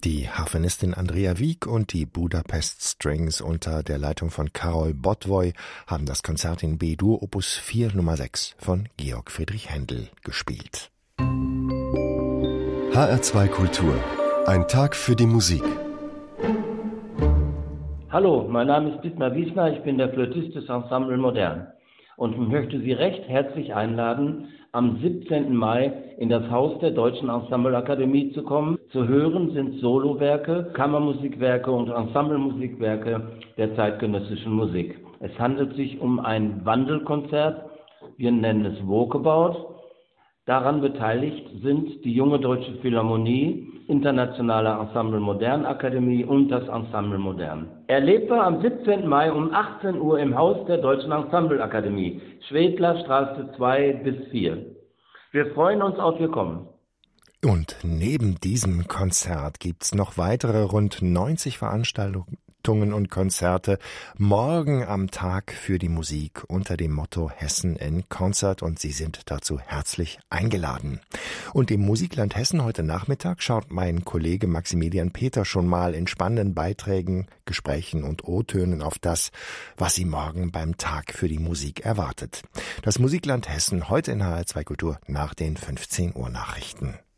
Die Harfenistin Andrea Wieck und die Budapest Strings unter der Leitung von Karol Botwoy haben das Konzert in B-Dur Opus 4 Nummer 6 von Georg Friedrich Händel gespielt. HR2 Kultur. Ein Tag für die Musik. Hallo, mein Name ist Dietmar Wiesner, ich bin der Flötist des Ensemble Modern und möchte Sie recht herzlich einladen, am 17. Mai in das Haus der Deutschen Ensembleakademie zu kommen. Zu hören sind Solowerke, Kammermusikwerke und Ensemblemusikwerke der zeitgenössischen Musik. Es handelt sich um ein Wandelkonzert, wir nennen es Walkabout. Daran beteiligt sind die Junge Deutsche Philharmonie, Internationale Ensemble Modern Akademie und das Ensemble Modern. Erlebbar am 17. Mai um 18 Uhr im Haus der Deutschen Ensembleakademie, Schwedler Straße 2 bis 4. Wir freuen uns auf Ihr Kommen. Und neben diesem Konzert gibt's noch weitere rund 90 Veranstaltungen und Konzerte morgen am Tag für die Musik unter dem Motto Hessen in Concert und Sie sind dazu herzlich eingeladen. Und im Musikland Hessen heute Nachmittag schaut mein Kollege Maximilian Peter schon mal in spannenden Beiträgen, Gesprächen und O-Tönen auf das, was Sie morgen beim Tag für die Musik erwartet. Das Musikland Hessen heute in HR2 Kultur nach den 15 Uhr Nachrichten.